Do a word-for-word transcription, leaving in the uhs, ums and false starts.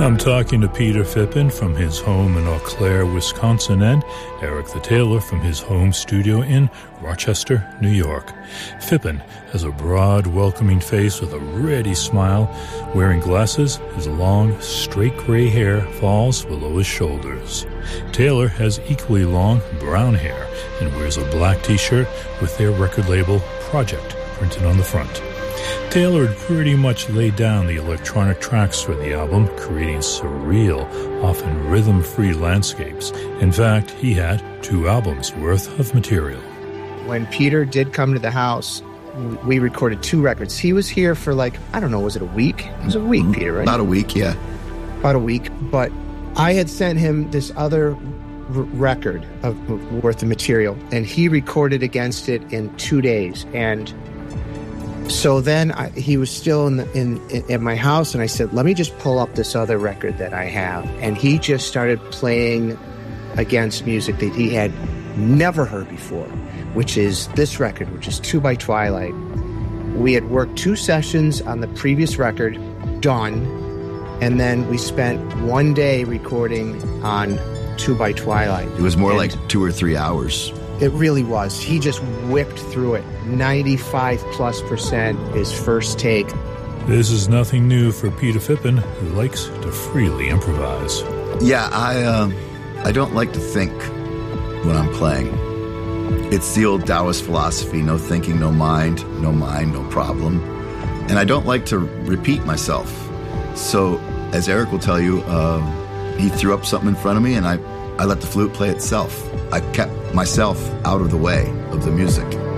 I'm talking to Peter Phippen from his home in Eau Claire, Wisconsin, and Eric the Taylor from his home studio in Rochester, New York. Phippen has a broad, welcoming face with a ready smile. Wearing glasses, his long, straight gray hair falls below his shoulders. Taylor has equally long, brown hair and wears a black T-shirt with their record label, Project, printed on the front. Taylor had pretty much laid down the electronic tracks for the album, creating surreal, often rhythm-free landscapes. In fact, he had two albums worth of material. When Peter did come to the house, we recorded two records. He was here for like, I don't know, was it a week? It was a week, mm-hmm. Peter, right? About a week, yeah. About a week. But I had sent him this other r- record of worth of material, and he recorded against it in two days. And so then I, he was still in, the, in, in at my house, and I said, let me just pull up this other record that I have. And he just started playing against music that he had never heard before, which is this record, which is Two by Twilight. We had worked two sessions on the previous record, done, and then we spent one day recording on Two by Twilight. It was more and like two or three hours. It really was. He just whipped through it. ninety-five plus percent his first take. This is nothing new for Peter Phippen, who likes to freely improvise. Yeah, I uh, I don't like to think when I'm playing. It's the old Taoist philosophy, no thinking, no mind, no mind, no problem. And I don't like to repeat myself. So, as Eric will tell you, uh, he threw up something in front of me, and I, I let the flute play itself. I kept myself out of the way of the music.